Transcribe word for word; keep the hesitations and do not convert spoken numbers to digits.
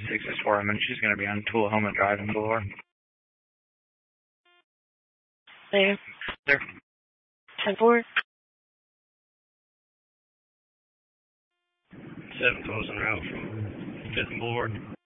six is four, and she's going to be on Tullahoma Drive in Boulevard. There. There. ten four. seven closing route from fifth and Boulevard.